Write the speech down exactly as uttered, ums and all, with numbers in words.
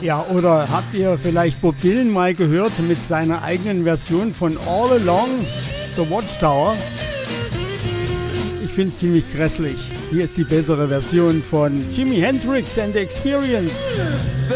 Ja, oder habt ihr vielleicht Bob Dylan mal gehört mit seiner eigenen Version von All Along the Watchtower? Ich finde es ziemlich grässlich. Hier ist die bessere Version von Jimi Hendrix and the Experience.